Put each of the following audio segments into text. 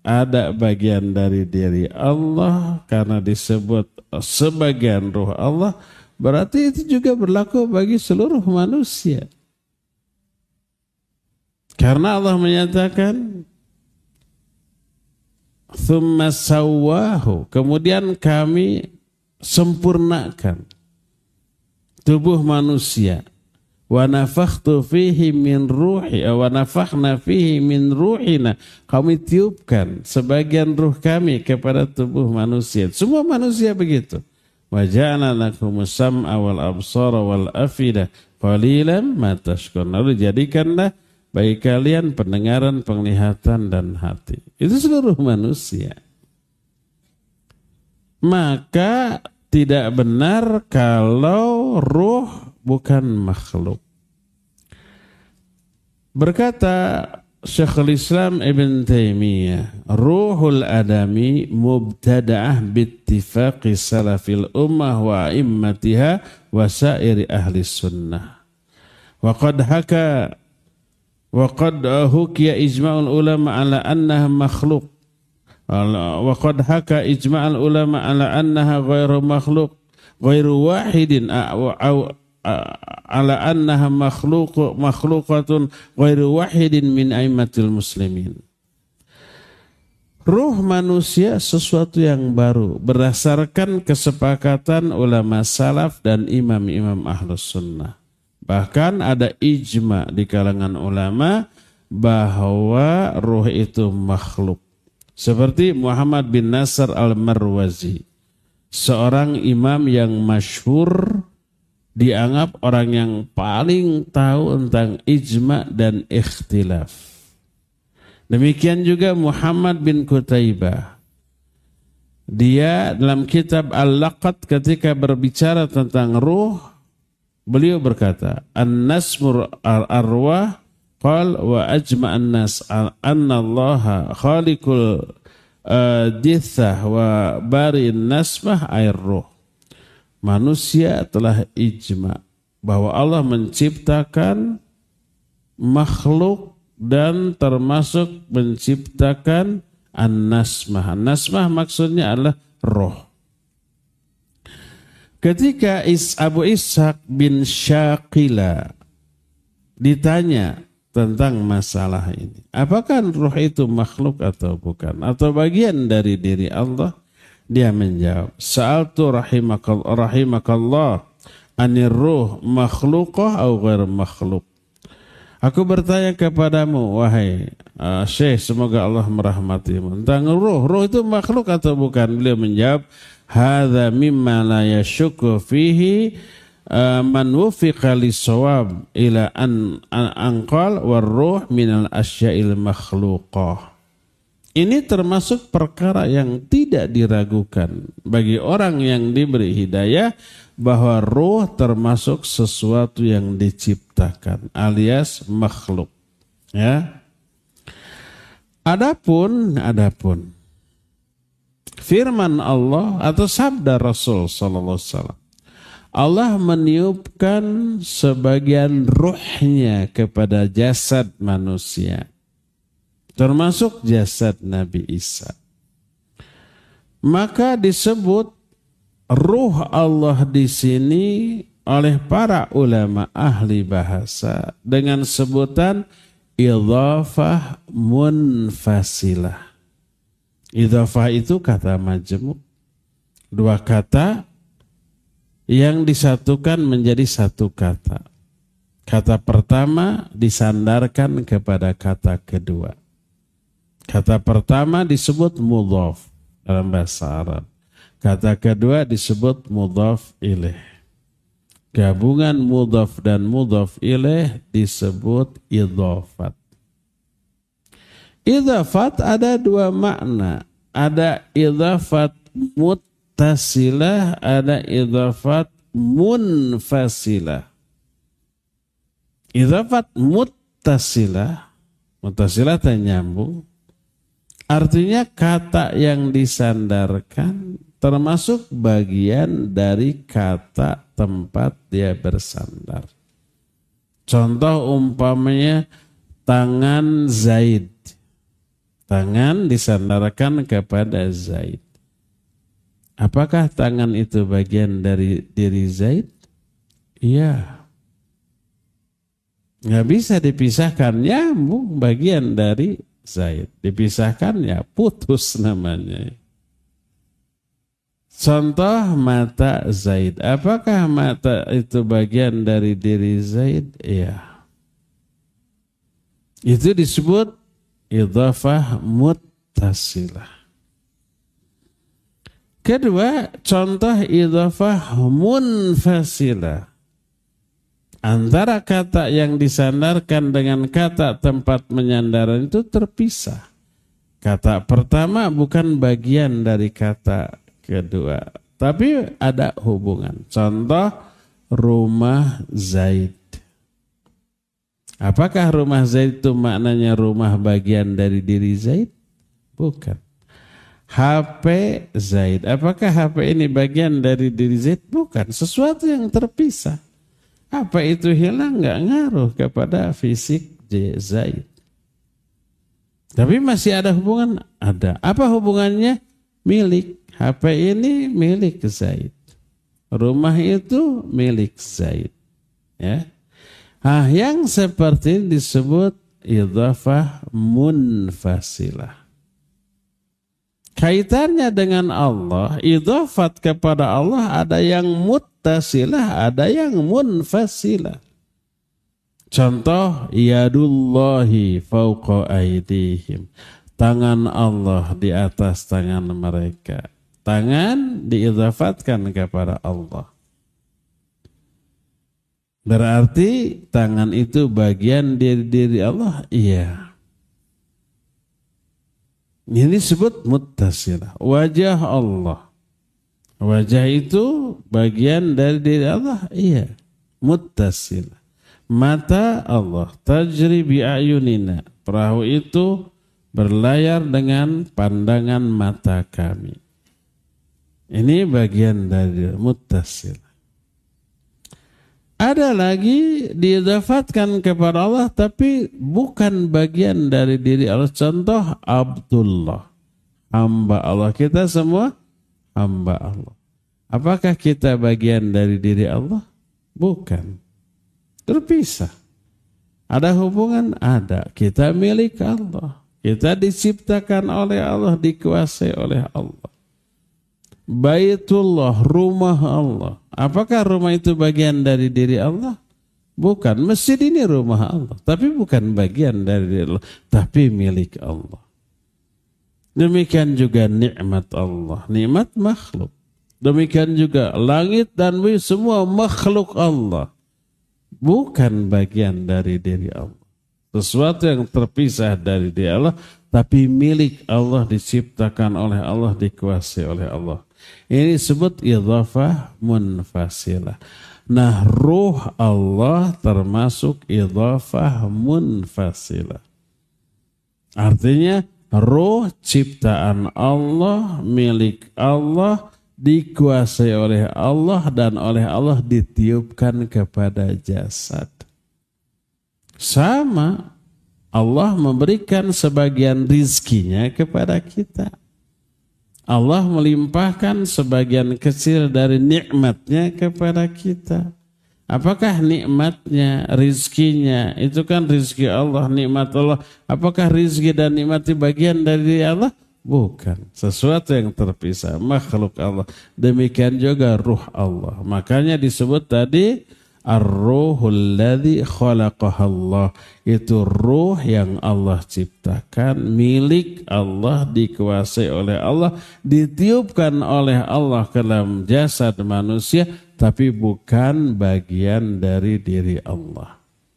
ada bagian dari diri Allah karena disebut sebagian ruh Allah, berarti itu juga berlaku bagi seluruh manusia. Karena Allah menyatakan tsumma sawwahu, kemudian kami sempurnakan tubuh manusia. Wa nafakhtu fihi min ruhi wa nafakhna fihi min ruhina, kami tiupkan sebagian ruh kami kepada tubuh manusia. Semua manusia begitu. Wa ja'alna lakumus sam'a wal absara wal afidah qalilan ma tashkurun, lalu jadikanlah bagi kalian pendengaran, penglihatan dan hati. Itu seluruh manusia. Maka tidak benar kalau ruh bukan makhluk. Berkata Syekhul Islam Ibn Taimiyah, ruhul adami mubtada'ah bittifaqi salafil ummah wa immatiha wa sairi ahli sunnah. Wa qad hukiya ijma'ul ulama ala annaha makhluk. Wa qad haka ijma'ul ulama ala annaha ghairu makhluk, ghairu wahidin ala annaha makhluqatun ghairu wahidin min aimatil muslimin. Ruh manusia sesuatu yang baru berdasarkan kesepakatan ulama salaf dan imam-imam ahlus sunnah. Bahkan ada ijma di kalangan ulama bahwa ruh itu makhluk. Seperti Muhammad bin Nasr al-Marwazi, seorang imam yang masyhur, dianggap orang yang paling tahu tentang ijma dan ikhtilaf. Demikian juga Muhammad bin Qutaibah. Dia dalam kitab Al-Laqat ketika berbicara tentang ruh, beliau berkata, An-nasmur al-arwah qal wa ajma'an nas anna Allah khaliqul jithah wa bari'in nasmah air ruh. Manusia telah ijma bahwa Allah menciptakan makhluk dan termasuk menciptakan an-nasmah. An-nasmah maksudnya adalah roh. Ketika Abu Ishaq bin Syaqila ditanya tentang masalah ini, apakah roh itu makhluk atau bukan, atau bagian dari diri Allah? Dia menjawab, Sa'altu rahimakallah anir ruh makhluqah au ghair makhluk. Aku bertanya kepadamu, wahai Syekh, semoga Allah merahmatimu, tentang ruh. Ruh itu makhluk atau bukan? Beliau menjawab, hadza mimma la yashukku fihi man wufiqa lis-shawab ila an anqal war ruh minal asya'il makhluqah. Ini termasuk perkara yang tidak diragukan bagi orang yang diberi hidayah bahwa ruh termasuk sesuatu yang diciptakan alias makhluk. Ya. Adapun firman Allah atau sabda Rasul sallallahu alaihi wasallam, Allah meniupkan sebagian ruhnya kepada jasad manusia, termasuk jasad Nabi Isa. Maka disebut ruh Allah di sini oleh para ulama ahli bahasa dengan sebutan idhafah munfasilah. Idhafah itu kata majmuk, dua kata yang disatukan menjadi satu kata. Kata pertama disandarkan kepada kata kedua. Kata pertama disebut mudhaf dalam bahasa Arab. Kata kedua disebut mudhaf ilaih. Gabungan mudhaf dan mudhaf ilaih disebut idhafat. Idhafat ada dua makna. Ada idhafat muttasilah, ada idhafat munfasilah. Idhafat muttasilah nyambung. Artinya kata yang disandarkan termasuk bagian dari kata tempat dia bersandar. Contoh umpamanya tangan Zaid. Tangan disandarkan kepada Zaid. Apakah tangan itu bagian dari diri Zaid? Iya. Nggak bisa dipisahkan, nyambung bagian dari Zaid. Dipisahkan ya putus namanya. Contoh mata Zaid. Apakah mata itu bagian dari diri Zaid? Iya. Itu disebut idhafah muttasilah. Kedua, contoh idhafah munfasilah. Antara kata yang disandarkan dengan kata tempat menyandaran itu terpisah. Kata pertama bukan bagian dari kata kedua, tapi ada hubungan. Contoh rumah Zaid. Apakah rumah Zaid itu maknanya rumah bagian dari diri Zaid? Bukan. HP Zaid. Apakah HP ini bagian dari diri Zaid? Bukan. Sesuatu yang terpisah. Apa itu hilang? Nggak ngaruh kepada fisik Zaid. Tapi masih ada hubungan? Ada. Apa hubungannya? Milik. HP ini milik Zaid. Rumah itu milik Zaid. Ya. Nah, yang seperti ini disebut idhafah munfasilah. Kaitannya dengan Allah, idhafat kepada Allah ada yang muttasilah, ada yang munfasilah. Contoh, yadullahi fauqa aydihim. Tangan Allah di atas tangan mereka. Tangan diidhafatkan kepada Allah. Berarti tangan itu bagian dari diri Allah? Iya. Ini disebut muttasilah. Wajah Allah. Wajah itu bagian dari diri Allah? Iya. Muttasilah. Mata Allah. Tajri bi'ayunina. Perahu itu berlayar dengan pandangan mata kami. Ini bagian dari muttasilah. Ada lagi diidhafatkan kepada Allah tapi bukan bagian dari diri Allah. Contoh Abdullah, hamba Allah. Kita semua hamba Allah. Apakah kita bagian dari diri Allah? Bukan. Terpisah. Ada hubungan? Ada. Kita milik Allah. Kita diciptakan oleh Allah, dikuasai oleh Allah. Baitullah, rumah Allah. Apakah rumah itu bagian dari diri Allah? Bukan. Masjid ini rumah Allah, tapi bukan bagian dari diri Allah, tapi milik Allah. Demikian juga nikmat Allah, nikmat makhluk. Demikian juga langit dan bumi semua makhluk Allah, bukan bagian dari diri Allah. Sesuatu yang terpisah dari diri Allah, tapi milik Allah, diciptakan oleh Allah, dikuasai oleh Allah. Ini disebut idhafah munfasilah. Nah, ruh Allah termasuk idhafah munfasilah. Artinya ruh ciptaan Allah, milik Allah, dikuasai oleh Allah dan oleh Allah ditiupkan kepada jasad. Sama, Allah memberikan sebagian rizkinya kepada kita. Allah melimpahkan sebagian kecil dari nikmatnya kepada kita. Apakah nikmatnya, rizkinya, itu kan rizki Allah, nikmat Allah. Apakah rizki dan nikmat itu bagian dari Allah? Bukan. Sesuatu yang terpisah, makhluk Allah. Demikian juga ruh Allah. Makanya disebut tadi, ar-ruhul ladzi khalaqahallah. Itu ruh yang Allah ciptakan, milik Allah, dikuasai oleh Allah, ditiupkan oleh Allah ke dalam jasad manusia, tapi bukan bagian dari diri Allah.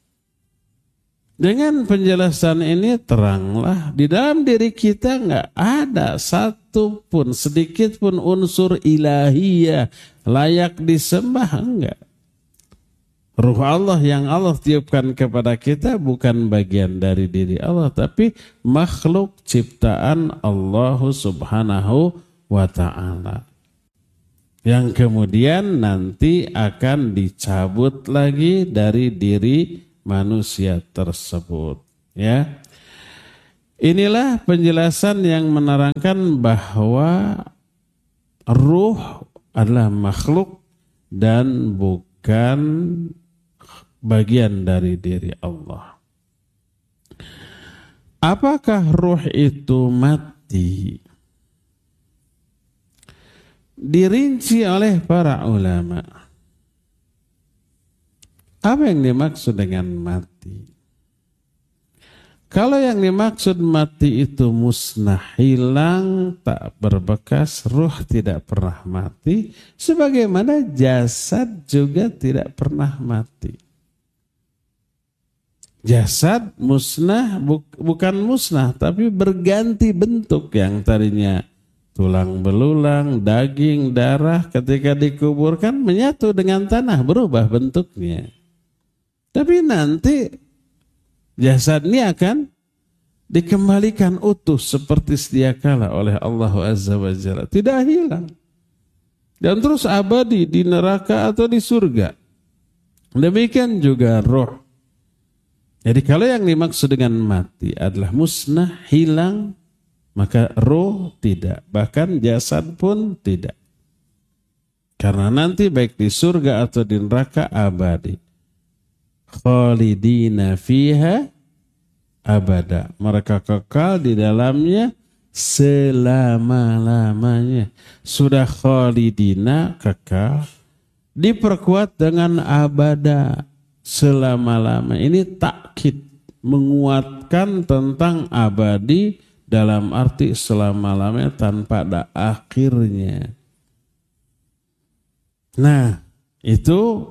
Dengan penjelasan ini teranglah di dalam diri kita nggak ada satu pun, sedikit pun unsur ilahiyah layak disembah, enggak. Ruh Allah yang Allah tiupkan kepada kita bukan bagian dari diri Allah, tapi makhluk ciptaan Allah Subhanahu wa ta'ala. Yang kemudian nanti akan dicabut lagi dari diri manusia tersebut. Ya. Inilah penjelasan yang menerangkan bahwa ruh adalah makhluk dan bukan bagian dari diri Allah. Apakah ruh itu mati? Dirinci oleh para ulama. Apa yang dimaksud dengan mati? Kalau yang dimaksud mati itu musnah, hilang, tak berbekas, ruh tidak pernah mati, sebagaimana jasad juga tidak pernah mati. Jasad musnah, bukan musnah, tapi berganti bentuk. Yang tadinya tulang belulang, daging, darah, ketika dikuburkan menyatu dengan tanah, berubah bentuknya. Tapi nanti jasad ini akan dikembalikan utuh seperti sedia kala oleh Allah Azza wa Jalla. Tidak hilang. Dan terus abadi di neraka atau di surga. Demikian juga roh. Jadi kalau yang dimaksud dengan mati adalah musnah, hilang, maka roh tidak. Bahkan jasad pun tidak. Karena nanti baik di surga atau di neraka abadi. Khalidina fiha abada. Mereka kekal di dalamnya selama-lamanya. Sudah khalidina, kekal, diperkuat dengan abada, selama-lama. Ini takkid, menguatkan tentang abadi dalam arti selama-lamanya tanpa ada akhirnya. Nah, itu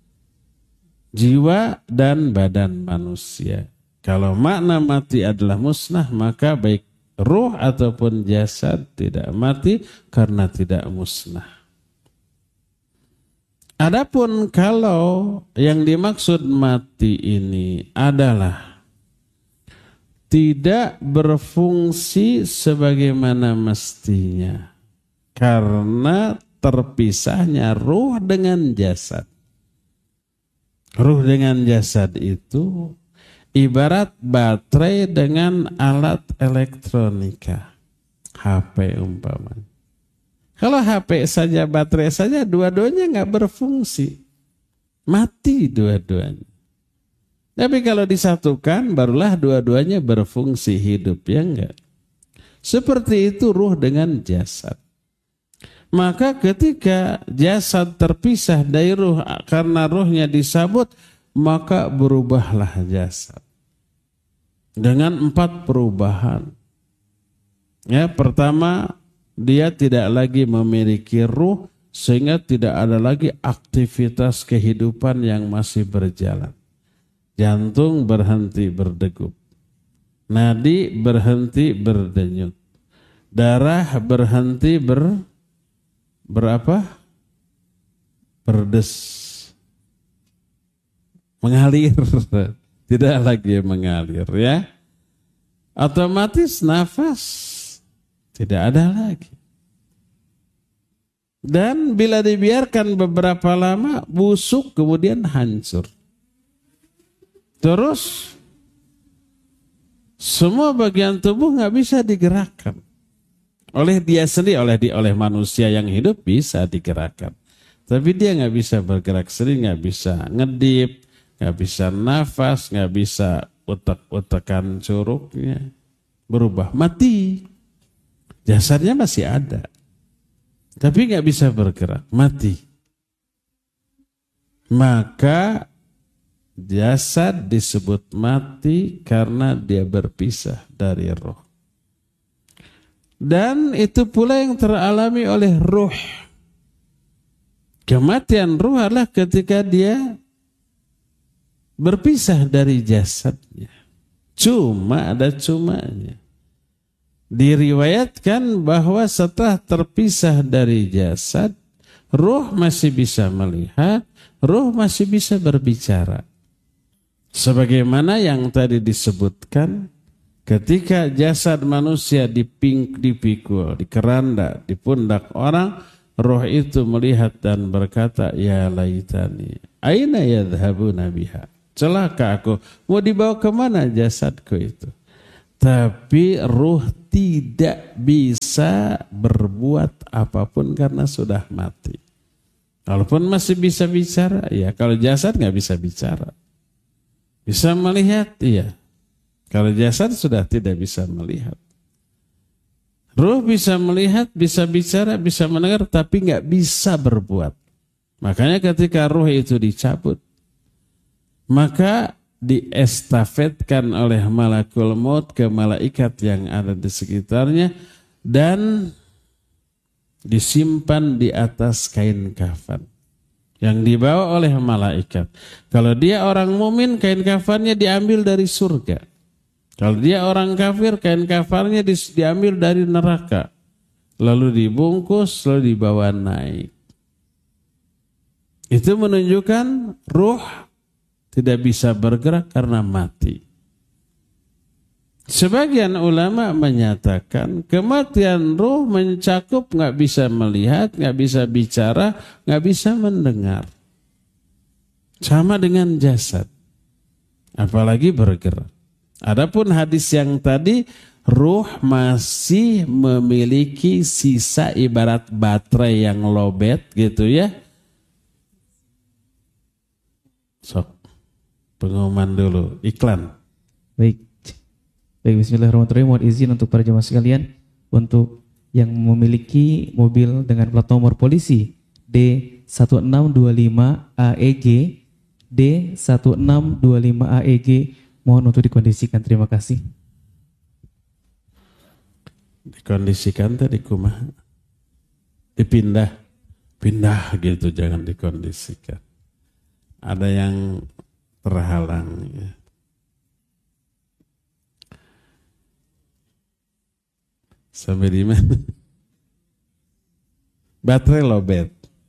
jiwa dan badan manusia. Kalau makna mati adalah musnah, maka baik ruh ataupun jasad tidak mati karena tidak musnah. Adapun kalau yang dimaksud mati ini adalah tidak berfungsi sebagaimana mestinya karena terpisahnya ruh dengan jasad. Ruh dengan jasad itu ibarat baterai dengan alat elektronika. HP umpamanya. Kalau HP saja, baterai saja, dua-duanya nggak berfungsi. Mati dua-duanya. Tapi kalau disatukan, barulah dua-duanya berfungsi hidup, ya enggak? Seperti itu ruh dengan jasad. Maka ketika jasad terpisah dari ruh karena ruhnya disabut, maka berubahlah jasad. Dengan 4 perubahan. Ya, pertama, dia tidak lagi memiliki ruh sehingga tidak ada lagi aktivitas kehidupan yang masih berjalan. Jantung berhenti berdegup. Nadi berhenti berdenyut. Darah berhenti berdes, mengalir, tidak lagi mengalir, ya. Otomatis nafas tidak ada lagi. Dan bila dibiarkan beberapa lama, busuk kemudian hancur. Terus semua bagian tubuh nggak bisa digerakkan. Oleh dia sendiri, oleh manusia yang hidup bisa digerakkan. Tapi dia nggak bisa bergerak sendiri, nggak bisa ngedip, nggak bisa nafas, nggak bisa utek-utekan curugnya. Berubah, mati. Jasadnya masih ada. Tapi nggak bisa bergerak, mati. Maka jasad disebut mati karena dia berpisah dari roh. Dan itu pula yang teralami oleh ruh. Kematian ruh adalah ketika dia berpisah dari jasadnya. Cuma ada cumanya. Diriwayatkan bahwa setelah terpisah dari jasad, ruh masih bisa melihat, ruh masih bisa berbicara. Sebagaimana yang tadi disebutkan, ketika jasad manusia dipikul, dikeranda, di pundak orang, roh itu melihat dan berkata, ya laitani, aina yadhabuna biha. Celaka aku, mau dibawa kemana jasadku itu? Tapi ruh tidak bisa berbuat apapun karena sudah mati. Walaupun masih bisa bicara, ya. Kalau jasad nggak bisa bicara. Bisa melihat, iya. Kalau jasad sudah tidak bisa melihat. Ruh bisa melihat, bisa bicara, bisa mendengar, tapi nggak bisa berbuat. Makanya ketika ruh itu dicabut, maka diestafetkan oleh malakul maut ke malaikat yang ada di sekitarnya dan disimpan di atas kain kafan yang dibawa oleh malaikat. Kalau dia orang mumin, kain kafannya diambil dari surga. Kalau dia orang kafir, kain kafannya diambil dari neraka. Lalu dibungkus, lalu dibawa naik. Itu menunjukkan ruh tidak bisa bergerak karena mati. Sebagian ulama menyatakan kematian ruh mencakup nggak bisa melihat, nggak bisa bicara, nggak bisa mendengar. Sama dengan jasad. Apalagi bergerak. Adapun hadis yang tadi, ruh masih memiliki sisa ibarat baterai yang lowbat gitu ya. Sok, pengumuman dulu, iklan. Baik, bismillahirrahmanirrahim. Mohon izin untuk para jemaah sekalian, untuk yang memiliki mobil dengan plat nomor polisi D1625AEG, D1625AEG, mohon untuk dikondisikan. Terima kasih. Dikondisikan tadi kumaha? Pindah gitu, jangan dikondisikan. Ada yang terhalang ya. Sampai di mana? Baterai lowbat.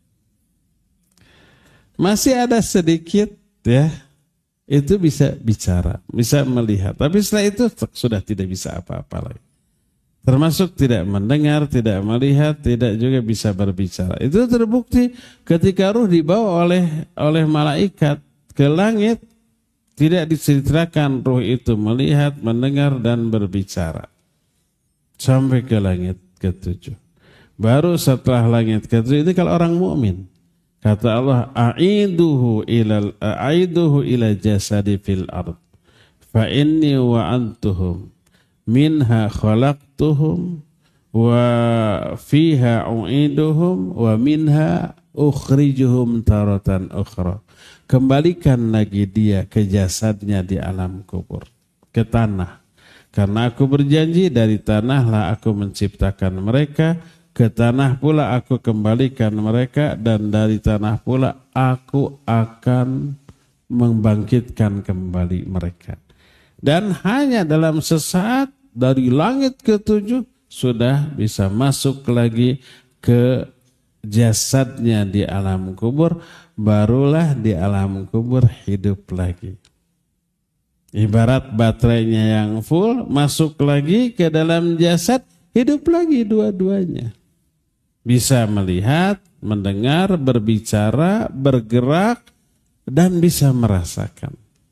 Masih ada sedikit ya. Itu bisa bicara, bisa melihat. Tapi setelah itu sudah tidak bisa apa-apa lagi. Termasuk tidak mendengar, tidak melihat, tidak juga bisa berbicara. Itu terbukti ketika ruh dibawa oleh malaikat ke langit, tidak diceritakan ruh itu melihat, mendengar, dan berbicara. Sampai ke langit ke-7. Baru setelah langit ke-7 itu kalau orang mukmin. Kata Allah, aiduhu ila jasadi fil ard. Fa inni wa'antuhum minha khalaqtuhum wa fiha u'iduhum wa minha ukhrijuhum taratan ukhra. Kembalikan lagi dia ke jasadnya di alam kubur, ke tanah. Karena aku berjanji dari tanahlah aku menciptakan mereka, ke tanah pula aku kembalikan mereka, dan dari tanah pula aku akan membangkitkan kembali mereka. Dan hanya dalam sesaat dari langit ke-7 sudah bisa masuk lagi ke jasadnya di alam kubur, barulah di alam kubur hidup lagi. Ibarat baterainya yang full, masuk lagi ke dalam jasad, hidup lagi dua-duanya. Bisa melihat, mendengar, berbicara, bergerak, dan bisa merasakan.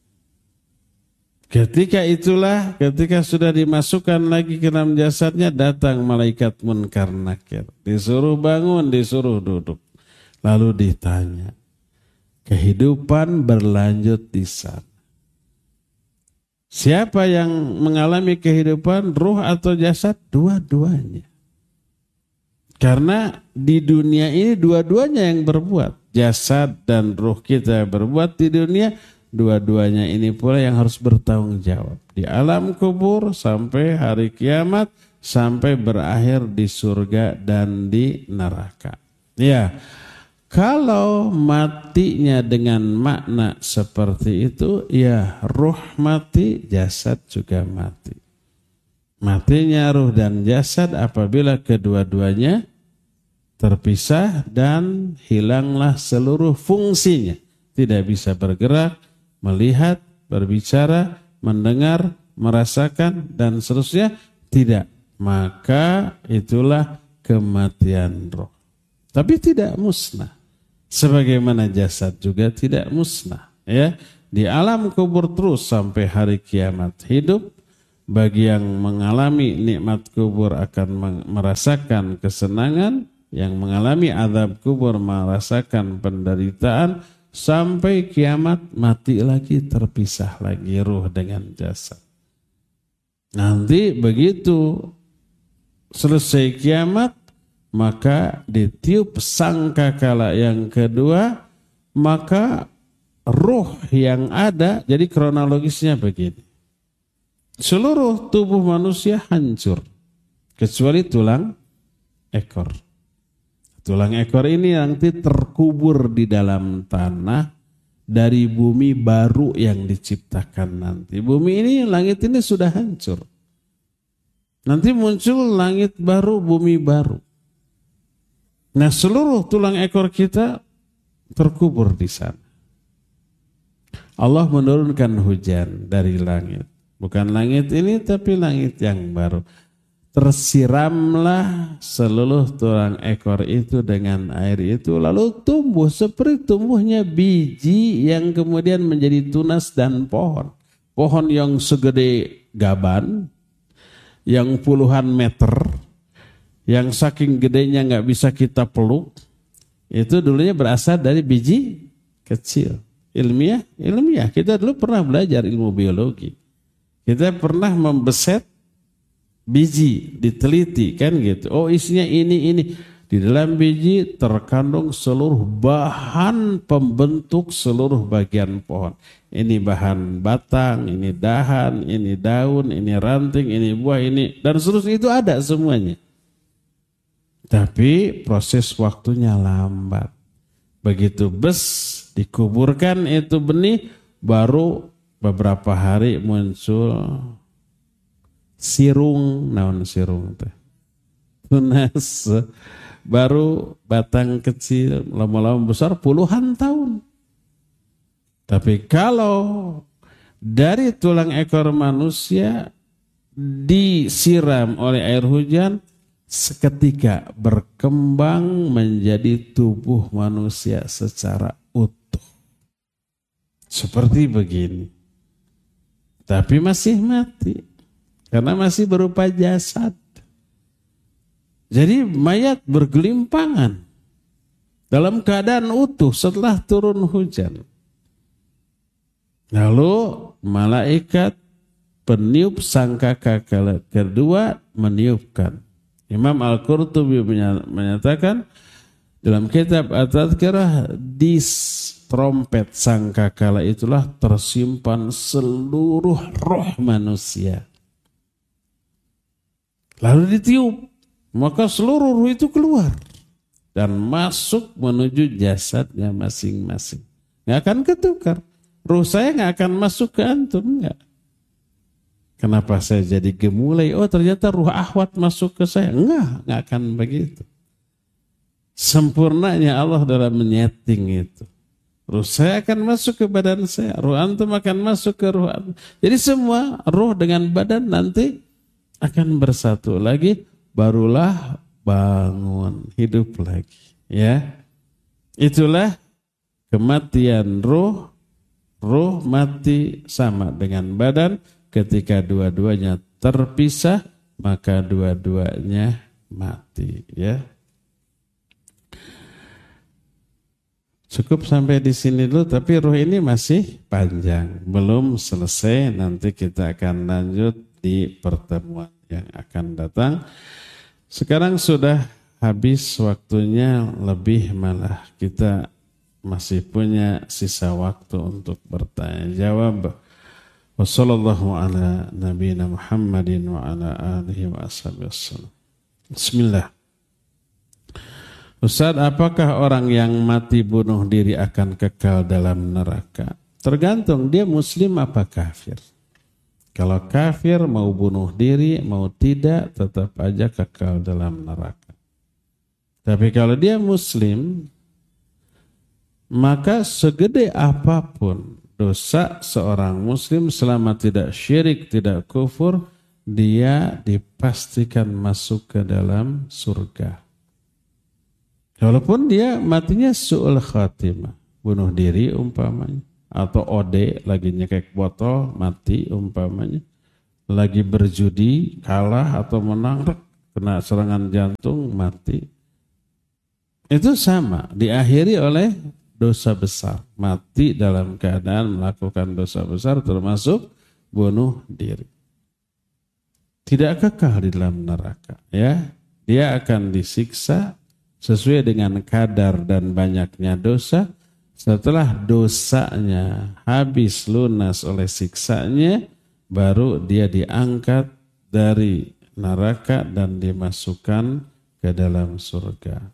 Ketika sudah dimasukkan lagi ke dalam jasadnya, datang malaikat Munkar Nakir. Disuruh bangun, disuruh duduk. Lalu ditanya, kehidupan berlanjut di sana. Siapa yang mengalami kehidupan, ruh atau jasad? Dua-duanya. Karena di dunia ini dua-duanya yang berbuat. Jasad dan ruh kita berbuat di dunia, dua-duanya ini pula yang harus bertanggung jawab. Di alam kubur sampai hari kiamat, sampai berakhir di surga dan di neraka. Ya, kalau matinya dengan makna seperti itu, ya ruh mati, jasad juga mati. Matinya ruh dan jasad apabila kedua-duanya terpisah dan hilanglah seluruh fungsinya. Tidak bisa bergerak, melihat, berbicara, mendengar, merasakan, dan seterusnya. Tidak. Maka itulah kematian roh. Tapi tidak musnah. Sebagaimana jasad juga tidak musnah. Ya, di alam kubur terus sampai hari kiamat hidup. Bagi yang mengalami nikmat kubur akan merasakan kesenangan, yang mengalami azab kubur merasakan penderitaan, sampai kiamat mati lagi, terpisah lagi ruh dengan jasad. Nanti begitu selesai kiamat, maka ditiup sangkakala yang kedua, maka ruh yang ada, jadi kronologisnya begini. Seluruh tubuh manusia hancur, kecuali tulang ekor. Tulang ekor ini nanti terkubur di dalam tanah dari bumi baru yang diciptakan nanti. Bumi ini, langit ini sudah hancur. Nanti muncul langit baru, bumi baru. Nah, seluruh tulang ekor kita terkubur di sana. Allah menurunkan hujan dari langit. Bukan langit ini, tapi langit yang baru. Tersiramlah seluruh tulang ekor itu dengan air itu, lalu tumbuh seperti tumbuhnya biji yang kemudian menjadi tunas dan pohon. Pohon yang segede gaban, yang puluhan meter, yang saking gedenya nggak bisa kita peluk, itu dulunya berasal dari biji kecil. Ilmiah, kita dulu pernah belajar ilmu biologi. Kita pernah membeset biji, diteliti kan gitu. Oh, isinya ini. Di dalam biji terkandung seluruh bahan pembentuk seluruh bagian pohon. Ini bahan batang, ini dahan, ini daun, ini ranting, ini buah, ini dan seterusnya, itu ada semuanya. Tapi proses waktunya lambat. Begitu dikuburkan itu benih, baru beberapa hari muncul sirung, naon sirung teh, tunas, baru batang kecil, lama-lama besar puluhan tahun. Tapi kalau dari tulang ekor manusia disiram oleh air hujan, seketika berkembang menjadi tubuh manusia secara utuh. Seperti begini. Tapi masih mati. Karena masih berupa jasad. Jadi mayat bergelimpangan dalam keadaan utuh setelah turun hujan. Lalu malaikat peniup sangkakala kedua meniupkan. Imam Al-Qurtubi menyatakan dalam kitab At-Tadhkirah, di trompet sangkakala itulah tersimpan seluruh roh manusia. Lalu ditiup, maka seluruh ruh itu keluar dan masuk menuju jasadnya masing-masing. Nggak akan ketukar. Ruh saya nggak akan masuk ke antum, nggak. Kenapa saya jadi gemulai? Oh, ternyata ruh Ahwat masuk ke saya. Nggak akan begitu. Sempurnanya Allah dalam menyeting itu. Ruh saya akan masuk ke badan saya, ruh antum akan masuk ke ruh antum. Jadi semua ruh dengan badan nanti akan bersatu lagi, barulah bangun, hidup lagi. Ya, itulah kematian ruh. Ruh mati sama dengan badan, ketika dua-duanya terpisah, maka dua-duanya mati. Ya, cukup sampai di sini dulu. Tapi ruh ini masih panjang, belum selesai. Nanti kita akan lanjut di pertemuan yang akan datang. Sekarang sudah habis waktunya, lebih malah kita masih punya sisa waktu untuk bertanya jawab. Wassallallahu ala nabiyina Muhammadin wa ala alihi wa ashabihi wassalam. Bismillah. Ustaz, apakah orang yang mati bunuh diri akan kekal dalam neraka? Tergantung dia muslim apa kafir. Kalau kafir mau bunuh diri, mau tidak, tetap aja kekal dalam neraka. Tapi kalau dia muslim, maka segede apapun dosa seorang muslim, selama tidak syirik, tidak kufur, dia dipastikan masuk ke dalam surga. Walaupun dia matinya su'ul khatimah, bunuh diri umpamanya, atau OD lagi nyekek botol mati umpamanya, lagi berjudi, kalah atau menang, kena serangan jantung, mati. Itu sama, diakhiri oleh dosa besar. Mati dalam keadaan melakukan dosa besar termasuk bunuh diri. Tidak kekal di dalam neraka, ya. Dia akan disiksa sesuai dengan kadar dan banyaknya dosa. Setelah dosanya habis lunas oleh siksanya, baru dia diangkat dari neraka dan dimasukkan ke dalam surga.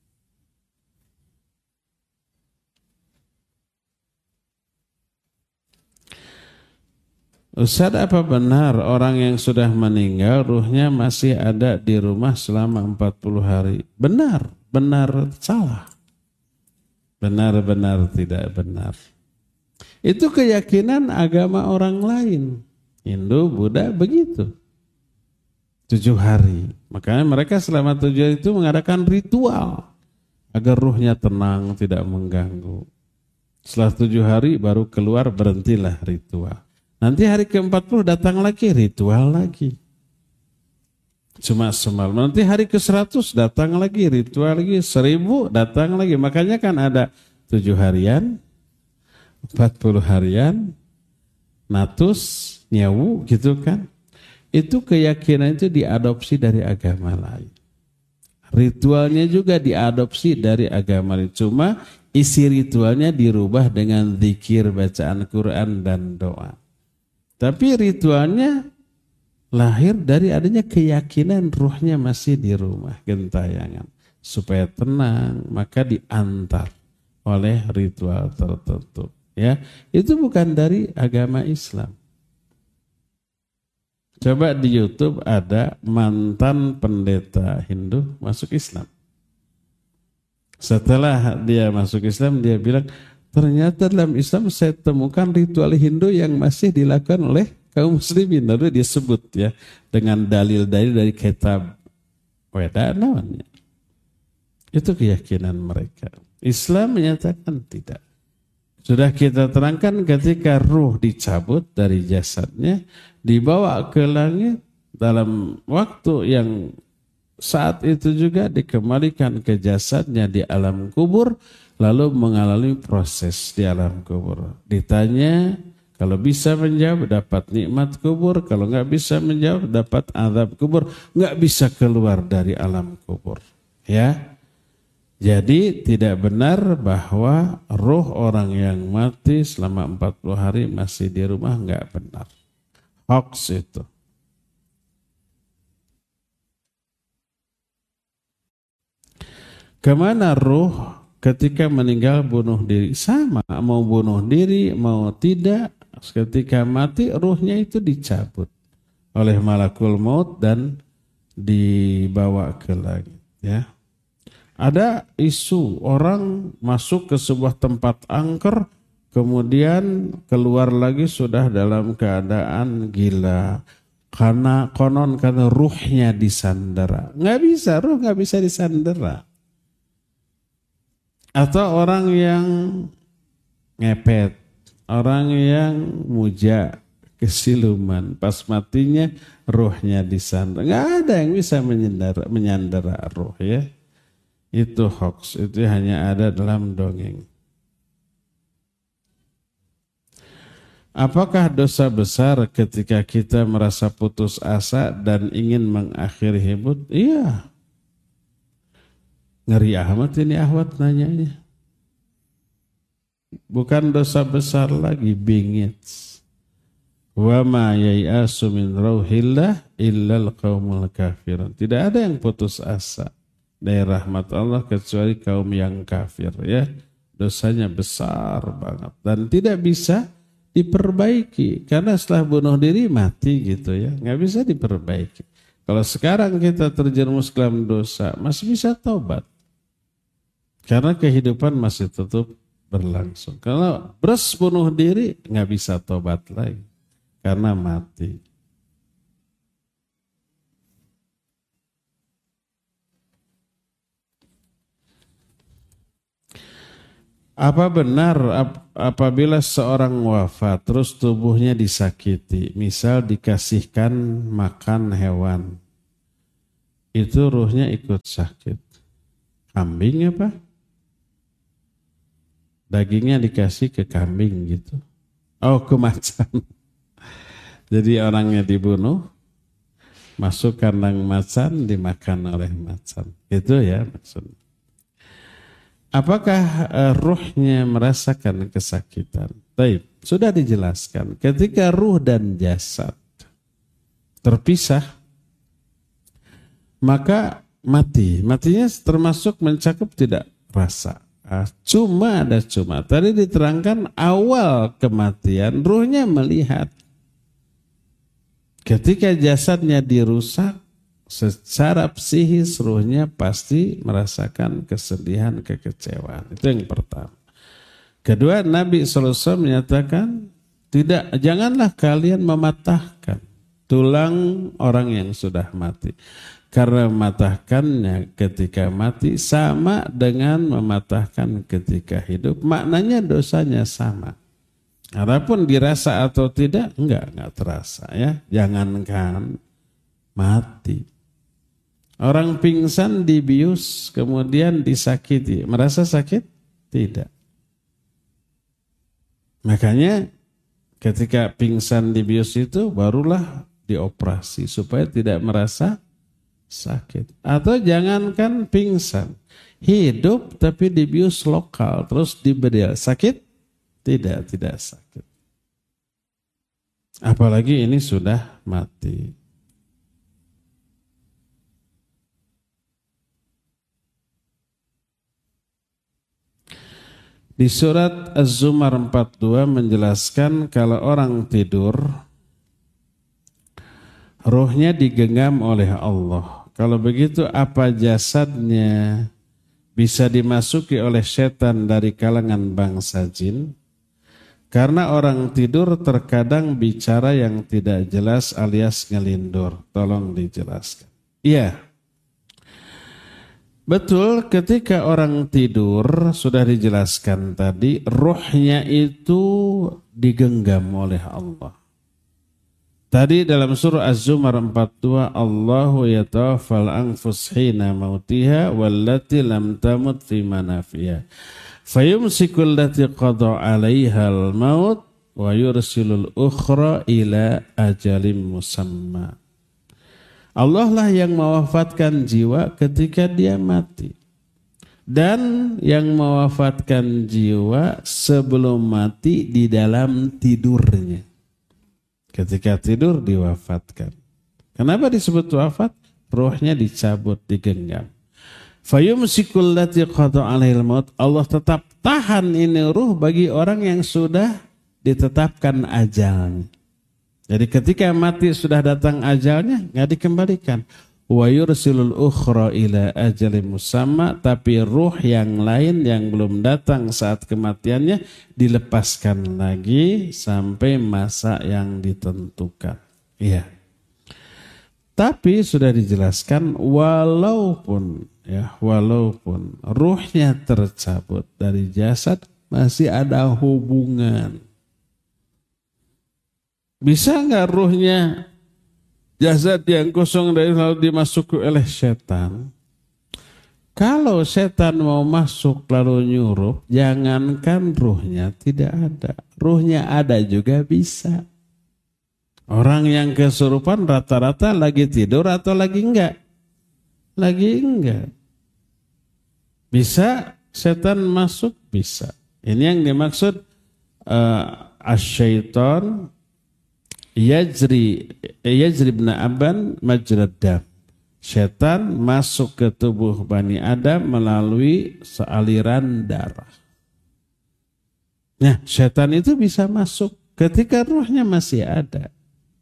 Ustaz, apa benar orang yang sudah meninggal ruhnya masih ada di rumah selama 40 hari? Benar, benar salah. Benar-benar tidak benar. Itu keyakinan agama orang lain. Hindu, Buddha begitu. 7 hari. Makanya mereka selama 7 hari itu mengadakan ritual agar ruhnya tenang, tidak mengganggu. Setelah 7 hari baru keluar, berhentilah ritual. Nanti hari ke-40 datang lagi, ritual lagi. Cuma semalam. Nanti hari ke-100 datang lagi, ritual lagi. 1000 datang lagi. Makanya kan ada 7 harian, 40 harian, natus, nyawu gitu kan. Itu keyakinan itu diadopsi dari agama lain. Ritualnya juga diadopsi dari agama lain. Cuma isi ritualnya dirubah dengan zikir, bacaan Quran dan doa. Tapi ritualnya lahir dari adanya keyakinan ruhnya masih di rumah gentayangan. Supaya tenang, maka diantar oleh ritual tertentu. Ya, itu bukan dari agama Islam. Coba di YouTube ada mantan pendeta Hindu masuk Islam. Setelah dia masuk Islam, dia bilang, ternyata dalam Islam saya temukan ritual Hindu yang masih dilakukan oleh kaum muslimin. Lalu disebut ya dengan dalil-dalil dari kitab Weda namanya. Itu keyakinan mereka. Islam menyatakan tidak. Sudah kita terangkan ketika ruh dicabut dari jasadnya, dibawa ke langit dalam waktu yang saat itu juga dikembalikan ke jasadnya di alam kubur, lalu mengalami proses di alam kubur. Ditanya, kalau bisa menjawab dapat nikmat kubur, kalau nggak bisa menjawab dapat azab kubur, nggak bisa keluar dari alam kubur. Ya, jadi tidak benar bahwa roh orang yang mati selama 40 hari masih di rumah, nggak benar. Hoax itu. Kemana ruh ketika meninggal bunuh diri? Sama, mau bunuh diri, mau tidak, ketika mati ruhnya itu dicabut oleh malakul maut dan dibawa ke langit. Ya. Ada isu orang masuk ke sebuah tempat angker, kemudian keluar lagi sudah dalam keadaan gila. Karena ruhnya disandera. Nggak bisa, ruh nggak bisa disandera. Atau orang yang ngepet, orang yang muja, kesiluman, pas matinya ruhnya disandera. Nggak ada yang bisa menyandera ruh ya. Itu hoax, itu hanya ada dalam dongeng. Apakah dosa besar ketika kita merasa putus asa dan ingin mengakhiri hidup? Iya. Ngeri amat ini ahwat nanyanya. Bukan dosa besar lagi, bingit. Wa ma yai'asu min rauhillah illal qaumul kafirun. Tidak ada yang putus asa dari rahmat Allah kecuali kaum yang kafir ya. Dosanya besar banget dan tidak bisa diperbaiki karena setelah bunuh diri mati gitu ya, nggak bisa diperbaiki. Kalau sekarang kita terjerumus ke dalam dosa masih bisa taubat karena kehidupan masih tetap berlangsung. Kalau bunuh diri nggak bisa taubat lagi karena mati. Apa benar apabila seorang wafat terus tubuhnya disakiti, misal dikasihkan makan hewan, itu ruhnya ikut sakit? Kambing apa? Dagingnya dikasih ke kambing gitu. Oh, ke macan. Jadi orangnya dibunuh, masuk kandang macan, dimakan oleh macan. Itu ya maksudnya. Apakah ruhnya merasakan kesakitan? Baik, sudah dijelaskan. Ketika ruh dan jasad terpisah, maka mati. Matinya termasuk mencakup tidak rasa. Cuma. Tadi diterangkan awal kematian, ruhnya melihat. Ketika jasadnya dirusak, secara psikis ruhnya pasti merasakan kesedihan, kekecewaan. Itu yang pertama. Kedua, Nabi SAW menyatakan, janganlah kalian mematahkan tulang orang yang sudah mati. Karena mematahkannya ketika mati sama dengan mematahkan ketika hidup. Maknanya dosanya sama. Adapun dirasa atau tidak, enggak terasa ya. Jangankan mati. Orang pingsan dibius kemudian disakiti. Merasa sakit? Tidak. Makanya ketika pingsan dibius itu barulah dioperasi supaya tidak merasa sakit. Atau jangankan pingsan. Hidup tapi dibius lokal terus dibedil. Sakit? Tidak sakit. Apalagi ini sudah mati. Di surat Az-Zumar 42 menjelaskan kalau orang tidur, ruhnya digenggam oleh Allah. Kalau begitu apa jasadnya bisa dimasuki oleh setan dari kalangan bangsa jin? Karena orang tidur terkadang bicara yang tidak jelas alias ngelindur. Tolong dijelaskan. Iya. Betul, ketika orang tidur sudah dijelaskan tadi, ruhnya itu digenggam oleh Allah. Tadi dalam surah Az-Zumar 42, Allahu yatawaffal anfus hina mautiha wallati lam tamut fi manafiha. Fayumsikul lati qada 'alaiha al-maut wa yursilul ukhra ila ajalim musamma. Allah lah yang mewafatkan jiwa ketika dia mati. Dan yang mewafatkan jiwa sebelum mati di dalam tidurnya. Ketika tidur diwafatkan. Kenapa disebut wafat? Ruhnya dicabut, digenggam. Fayumsikul lati qada 'alaihal maut. Allah tetap tahan ini ruh bagi orang yang sudah ditetapkan ajalnya. Jadi ketika mati sudah datang ajalnya, nggak dikembalikan. Wa yursilul ukhra ila ajalin musamma, tapi ruh yang lain yang belum datang saat kematiannya dilepaskan lagi sampai masa yang ditentukan. Iya. Tapi sudah dijelaskan walaupun ruhnya tercabut dari jasad masih ada hubungan. Bisa nggak ruhnya jasad yang kosong dari lalu dimasuki oleh setan? Kalau setan mau masuk lalu nyurup, jangankan ruhnya tidak ada. Ruhnya ada juga bisa. Orang yang kesurupan rata-rata lagi tidur atau lagi enggak? Lagi enggak. Bisa setan masuk? Bisa. Ini yang dimaksud asyaiton Yajri ibn Aban majrad dam. Setan masuk ke tubuh Bani Adam melalui sealiran darah. Nah, setan itu bisa masuk ketika ruhnya masih ada.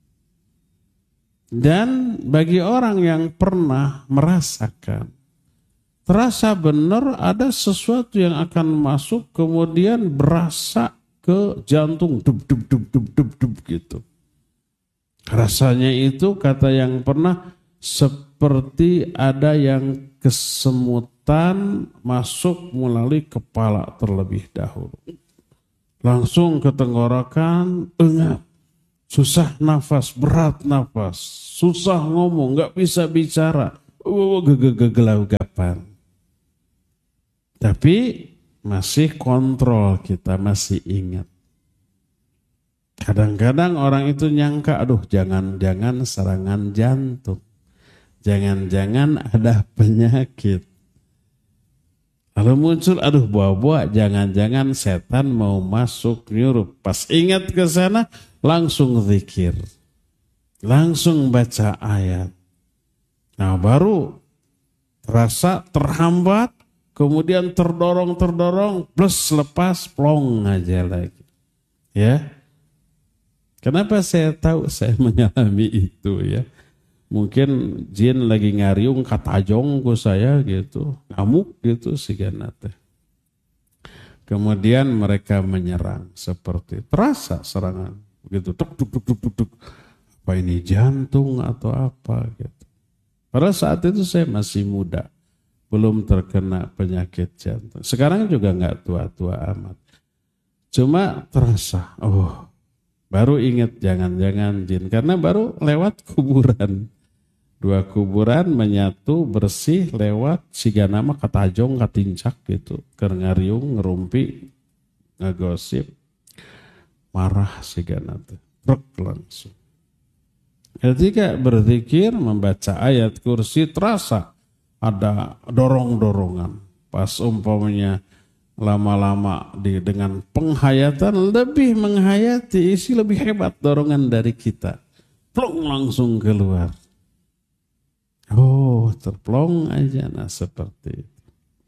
Dan bagi orang yang pernah merasakan, terasa benar ada sesuatu yang akan masuk kemudian berasa ke jantung dub gitu. Rasanya itu kata yang pernah seperti ada yang kesemutan masuk melalui kepala terlebih dahulu. Langsung ke tenggorokan, engap, susah nafas, berat nafas, susah ngomong, nggak bisa bicara, gelagapan. Tapi masih kontrol kita, masih ingat. Kadang-kadang orang itu nyangka, aduh jangan-jangan serangan jantung. Jangan-jangan ada penyakit. Lalu muncul, aduh buah-buah, jangan-jangan setan mau masuk nyuruh. Pas ingat ke sana, langsung zikir. Langsung baca ayat. Nah baru terasa terhambat, kemudian terdorong, plus lepas, plong aja lagi. Ya. Kenapa saya tahu saya mengalami itu ya? Mungkin jin lagi ngariung katajong ku saya gitu, ngamuk gitu sigana teh. Kemudian mereka menyerang seperti terasa serangan begitu, tuk. Apa ini jantung atau apa gitu. Pada saat itu saya masih muda, belum terkena penyakit jantung. Sekarang juga nggak tua-tua amat. Cuma terasa, baru ingat jangan-jangan jin. Karena baru lewat kuburan. 2 kuburan menyatu bersih lewat siga nama katajong katincak gitu. Ngariung, ngerumpi, ngegosip. Marah siga nate. Truk langsung. Ketika berzikir membaca ayat kursi terasa ada dorong-dorongan. Pas umpamanya lama-lama dengan penghayatan lebih menghayati isi lebih hebat dorongan dari kita. Plong langsung keluar. Terplong aja seperti itu.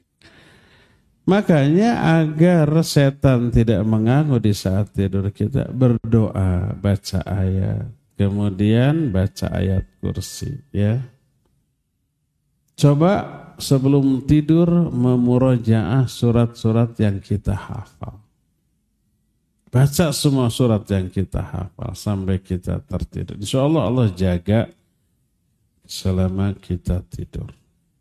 Makanya agar setan tidak mengganggu di saat tidur kita berdoa, baca ayat, kemudian baca ayat kursi ya. Coba sebelum tidur memurojaah surat-surat yang kita hafal. Baca semua surat yang kita hafal sampai kita tertidur. Insya Allah Allah jaga selama kita tidur.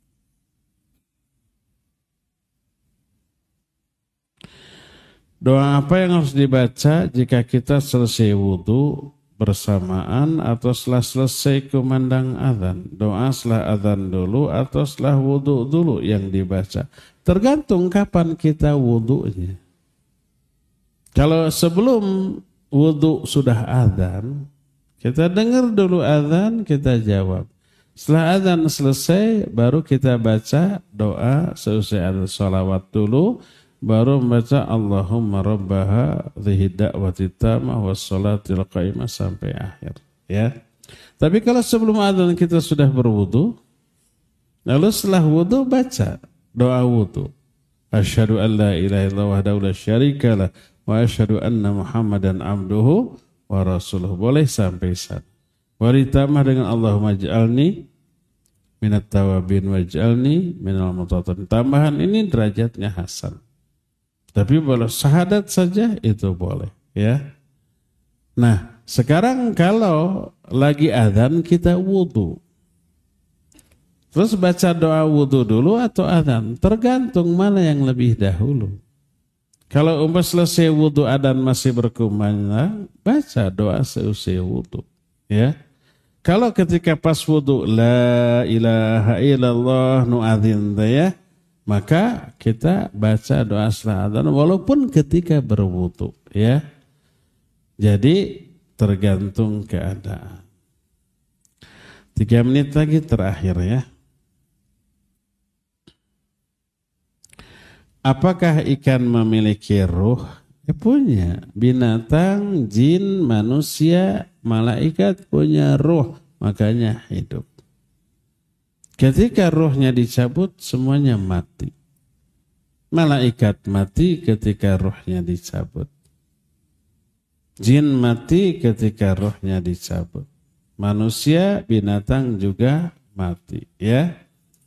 Doa apa yang harus dibaca jika kita selesai wudhu bersamaan atau setelah selesai kumandang azan? Doa setelah azan dulu atau setelah wudhu dulu yang dibaca? Tergantung kapan kita wudhunya. Kalau sebelum wudhu sudah azan, kita dengar dulu azan, kita jawab. Setelah azan selesai, baru kita baca doa selesai azan sholawat dulu, baru membaca Allahumma rabbaha dhihi da'wati tamah wassalatil qaimah sampai akhir ya. Tapi kalau sebelum adzan kita sudah berwudu, lalu setelah wudu baca doa wudu. Asyhadu an la ilaha illallah wahdahu la syarikalah wa asyhadu anna Muhammadan abduhu wa rasuluh. Boleh sampai sana. Waritambah dengan Allahumma ij'alni minat tawabin waj'alni minal mutatahhirin. Tambahan ini derajatnya hasan. Tapi boleh syahadat saja itu boleh ya. Nah sekarang kalau lagi adzan kita wudu, terus baca doa wudu dulu atau adzan, tergantung mana yang lebih dahulu. Kalau umpama selesai wudu adzan masih berkumandang, baca doa seusai wudu ya. Kalau ketika pas wudu la ilaha illallah nu'adzin ya, maka kita baca doa setelah adzan walaupun ketika berwudu ya. Jadi tergantung keadaan. 3 menit lagi terakhir ya. Apakah ikan memiliki ruh? Ya punya. Binatang, jin, manusia, malaikat punya ruh, makanya hidup. Ketika ruhnya dicabut, semuanya mati. Malaikat mati ketika ruhnya dicabut. Jin mati ketika ruhnya dicabut. Manusia, binatang juga mati. Ya.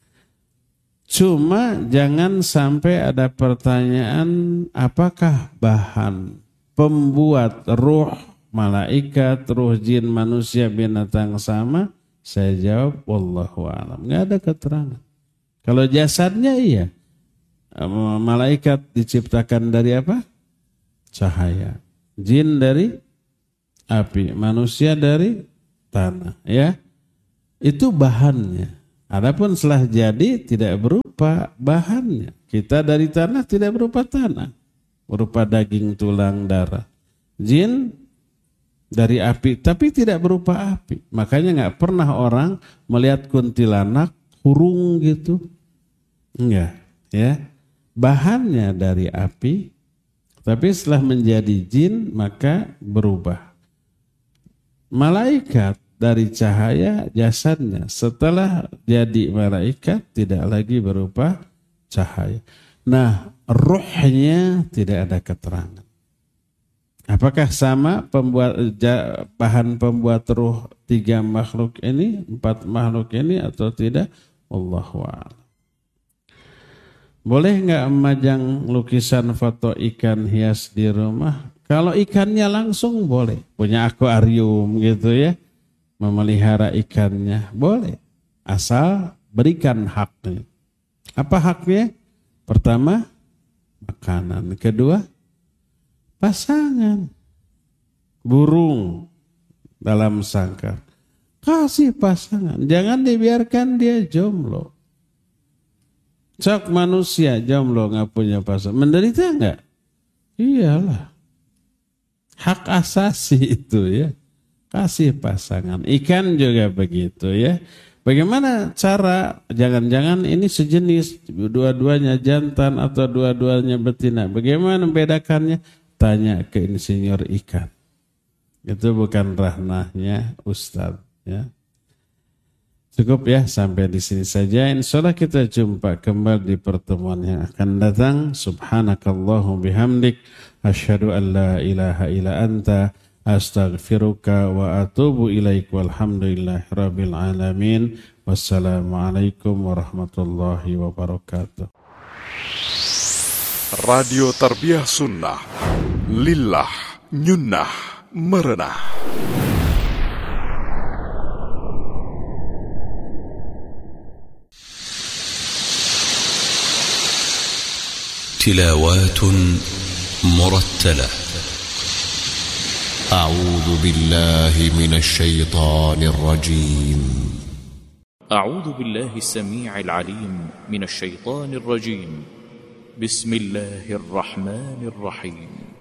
Cuma jangan sampai ada pertanyaan apakah bahan pembuat ruh malaikat, ruh jin, manusia, binatang sama? Saya jawab, wallahu a'lam. Nggak ada keterangan. Kalau jasadnya iya. Malaikat diciptakan dari apa? Cahaya. Jin dari api. Manusia dari tanah. Ya, itu bahannya. Adapun setelah jadi tidak berupa bahannya. Kita dari tanah tidak berupa tanah. Berupa daging, tulang, darah. Jin dari api, tapi tidak berupa api. Makanya nggak pernah orang melihat kuntilanak hurung gitu. Enggak, ya. Bahannya dari api, tapi setelah menjadi jin maka berubah. Malaikat dari cahaya jasadnya, setelah jadi malaikat tidak lagi berupa cahaya. Nah, ruhnya tidak ada keterangan. Apakah sama bahan pembuat ruh 3 makhluk ini, 4 makhluk ini atau tidak? Wallahu a'lam. Boleh nggak memajang lukisan foto ikan hias di rumah? Kalau ikannya langsung boleh. Punya akuarium gitu ya. Memelihara ikannya boleh, asal berikan haknya. Apa haknya? Pertama, makanan. Kedua, pasangan. Burung dalam sangkar. Kasih pasangan. Jangan dibiarkan dia jomblo. Sok manusia jomblo nggak punya pasangan. Menderita nggak? Iyalah. Hak asasi itu ya. Kasih pasangan. Ikan juga begitu ya. Bagaimana cara, jangan-jangan ini sejenis, dua-duanya jantan atau dua-duanya betina. Bagaimana membedakannya? Tanya ke insinyur ikan. Itu bukan ranahnya Ustadz ya. Cukup ya, sampai di sini saja. Insyaallah kita jumpa kembali di pertemuan yang akan datang. Subhanakallahum bihamdik. Asyhadu an la ilaha illa anta. Astaghfiruka wa atubu ilaik. Walhamdulillahi rabbil alamin. Wassalamualaikum warahmatullahi wabarakatuh. Radio Tarbiyah Sunnah. Lillah nyunnah merenah. تلاوات مرتلة. أعوذ بالله من الشيطان الرجيم. أعوذ بالله السميع العليم من الشيطان الرجيم. بسم الله الرحمن الرحيم.